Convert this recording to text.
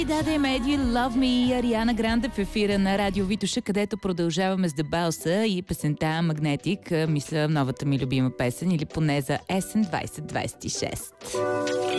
И даде Меди Love Me и Ариана Гранде в ефира на Радио Витоша, където продължаваме с Дебелса и песента Магнетик, мисля новата ми любима песен или поне за есен 2026.